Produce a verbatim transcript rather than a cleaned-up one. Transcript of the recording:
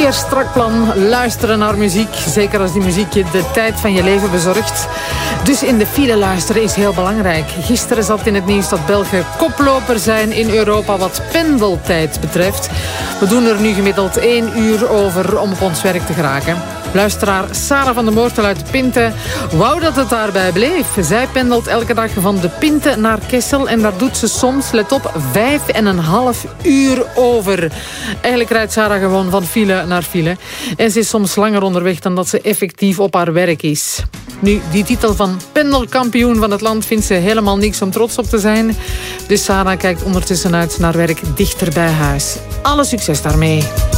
zeer strak plan. Luisteren naar muziek. Zeker als die muziek je de tijd van je leven bezorgt. Dus in de file luisteren is heel belangrijk. Gisteren zat in het nieuws dat Belgen koploper zijn in Europa wat pendeltijd betreft. We doen er nu gemiddeld één uur over om op ons werk te geraken. Luisteraar Sarah van der Moortel uit Pinte wou dat het daarbij bleef. Zij pendelt elke dag van de Pinte naar Kessel en daar doet ze soms, let op, vijf en een half uur over. Eigenlijk rijdt Sarah gewoon van file naar file. En ze is soms langer onderweg dan dat ze effectief op haar werk is. Nu, die titel van pendelkampioen van het land vindt ze helemaal niks om trots op te zijn. Dus Sarah kijkt ondertussen uit naar werk dichter bij huis. Alle succes daarmee.